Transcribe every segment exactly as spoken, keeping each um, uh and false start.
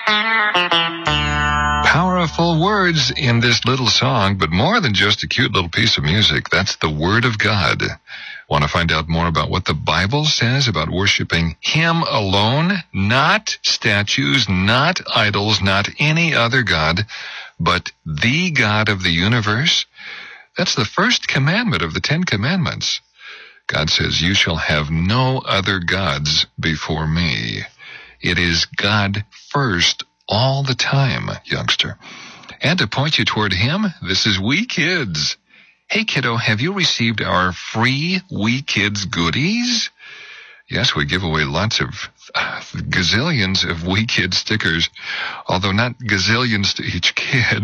Powerful words in this little song, but more than just a cute little piece of music. That's the Word of God. Want to find out more about what the Bible says about worshiping Him alone? Not statues, not idols, not any other God, but the God of the universe? That's the first commandment of the Ten Commandments. God says, "You shall have no other gods before me." It is God first all the time, youngster. And to point you toward Him, this is We Kids. Hey, kiddo, have you received our free We Kids goodies? Yes, we give away lots of uh, gazillions of We Kids stickers, although not gazillions to each kid.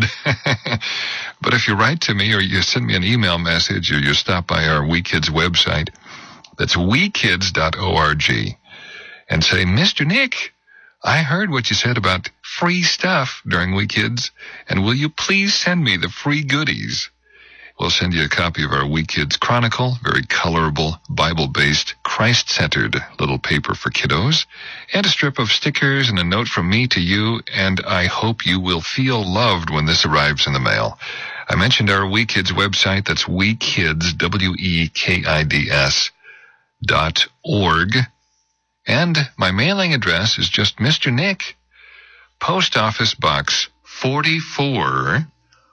But if you write to me or you send me an email message or you stop by our We Kids website, that's we kids dot org, and say, "Mister Nick, I heard what you said about free stuff during We Kids, and will you please send me the free goodies?" We'll send you a copy of our We Kids Chronicle, very colorable, Bible-based, Christ-centered little paper for kiddos, and a strip of stickers and a note from me to you, and I hope you will feel loved when this arrives in the mail. I mentioned our We Kids website. That's WeKids, W E K I D S, dot org. And my mailing address is just Mister Nick, Post Office Box forty-four,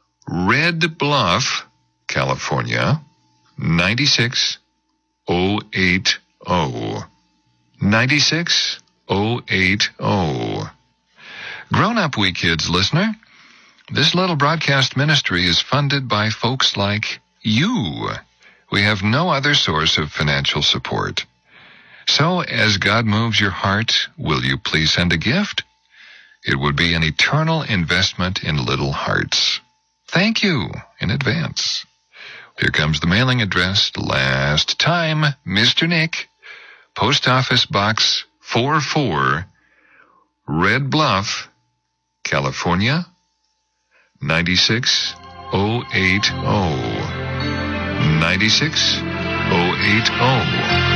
Red Bluff, California, nine six oh eight oh. nine six oh eight oh. Grown-up We Kids listener, this little broadcast ministry is funded by folks like you. We have no other source of financial support. So, as God moves your heart, will you please send a gift? It would be an eternal investment in little hearts. Thank you in advance. Here comes the mailing address. Last time, Mister Nick, Post Office Box forty-four, Red Bluff, California, nine six oh eight oh. nine six oh eight oh.